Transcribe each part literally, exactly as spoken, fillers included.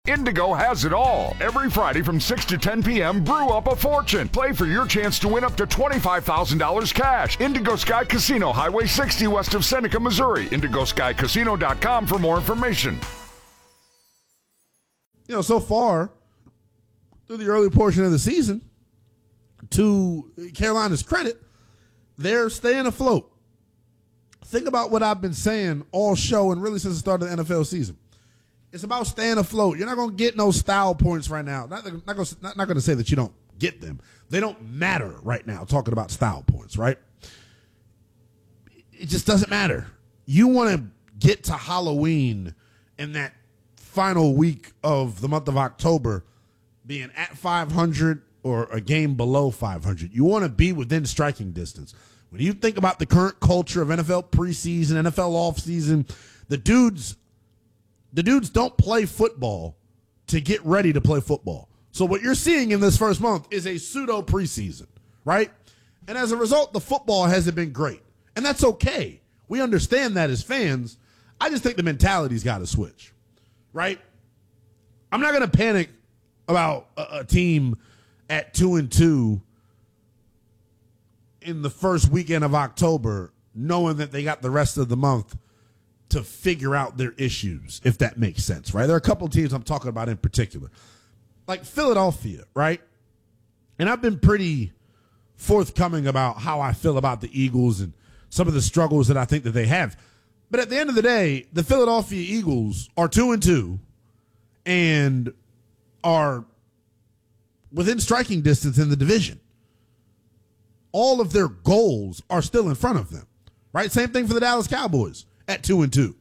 Indigo has it all. Every Friday from six to ten p.m., brew up a fortune. Play for your chance to win up to twenty-five thousand dollars cash. Indigo Sky Casino, Highway sixty west of Seneca, Missouri. indigo sky casino dot com for more information. You know, so far, through the early portion of the season, to Carolina's credit, they're staying afloat. Think about what I've been saying all show and really since the start of the N F L season. It's about staying afloat. You're not going to get no style points right now. Not, not, gonna, not, not going to say that you don't get them. They don't matter right now, talking about style points, right? It just doesn't matter. You want to get to Halloween in that final week of the month of October being at five hundred or a game below five hundred. You want to be within striking distance. When you think about the current culture of N F L preseason, N F L offseason, the dudes, the dudes don't play football to get ready to play football. So what you're seeing in this first month is a pseudo preseason, right? And as a result, the football hasn't been great. And that's okay. We understand that as fans. I just think the mentality's got to switch, right? I'm not going to panic about a, a team at two and two in the first weekend of October, knowing that they got the rest of the month to figure out their issues, if that makes sense, right? There are a couple of teams I'm talking about in particular, like Philadelphia, right? And I've been pretty forthcoming about how I feel about the Eagles and some of the struggles that I think that they have. But at the end of the day, the Philadelphia Eagles are two and two and are within striking distance in the division. All of their goals are still in front of them, right? Same thing for the Dallas Cowboys at two and two.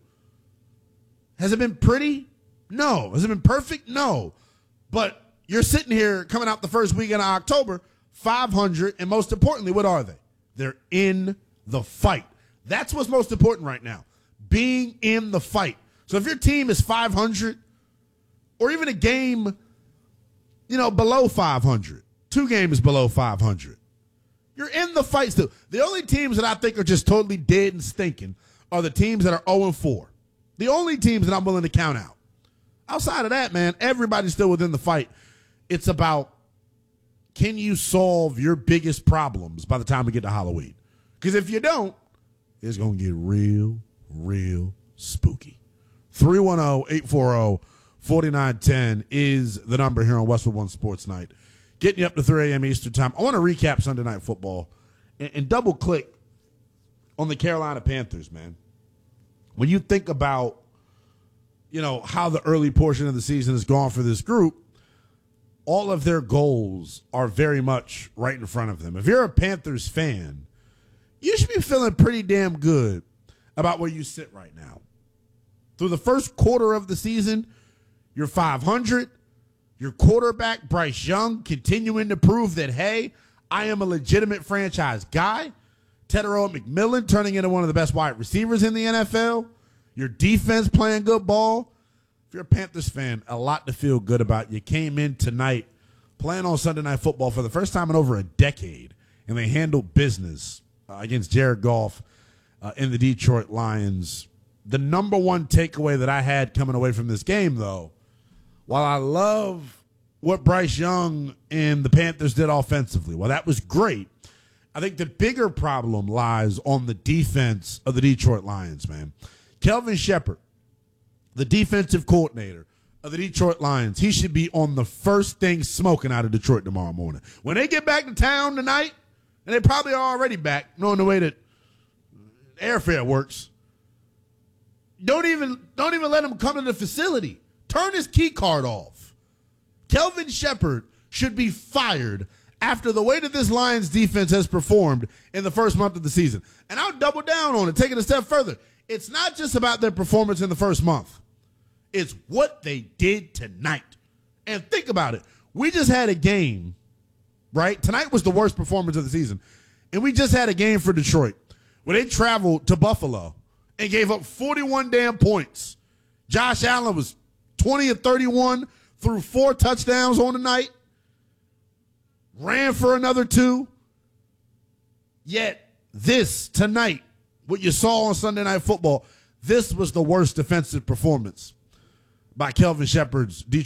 Has it been pretty? No. Has it been perfect? No. But you're sitting here coming out the first weekend of October, five hundred, and most importantly, what are they? They're in the fight. That's what's most important right now, being in the fight. So if your team is five hundred or even a game, you know, below five hundred, two games below five hundred, you're in the fight still. The only teams that I think are just totally dead and stinking are the teams that are oh and four. The only teams that I'm willing to count out. Outside of that, man, everybody's still within the fight. It's about, can you solve your biggest problems by the time we get to Halloween? Because if you don't, it's going to get real, real spooky. three one zero, eight four zero, four nine one zero is the number here on Westwood One Sports Night. Getting you up to three a.m. Eastern time. I want to recap Sunday Night Football and, and double click on the Carolina Panthers, man. When you think about, you know, how the early portion of the season has gone for this group, all of their goals are very much right in front of them. If you're a Panthers fan, you should be feeling pretty damn good about where you sit right now. Through the first quarter of the season, you're five hundred. Your quarterback, Bryce Young, continuing to prove that, hey, I am a legitimate franchise guy. Tetairoa McMillan turning into one of the best wide receivers in the N F L. Your defense playing good ball. If you're a Panthers fan, a lot to feel good about. You came in tonight playing on Sunday Night Football for the first time in over a decade, and they handled business uh, against Jared Goff uh, in the Detroit Lions. The number one takeaway that I had coming away from this game, though, while I love what Bryce Young and the Panthers did offensively, well, that was great. I think the bigger problem lies on the defense of the Detroit Lions, man. Kelvin Shepard, the defensive coordinator of the Detroit Lions, he should be on the first thing smoking out of Detroit tomorrow morning. When they get back to town tonight, and they probably are already back, knowing the way that airfare works, don't even, don't even let him come to the facility. Turn his key card off. Kelvin Shepard should be fired after the way that this Lions defense has performed in the first month of the season. And I'll double down on it, take it a step further. It's not just about their performance in the first month. It's what they did tonight. And think about it. We just had a game, right? Tonight was the worst performance of the season. And we just had a game for Detroit where they traveled to Buffalo and gave up forty-one damn points. Josh Allen was twenty of thirty-one, threw four touchdowns on the night, ran for another two. Yet this tonight, what you saw on Sunday Night Football, this was the worst defensive performance by Kelvin Shepard's Detroit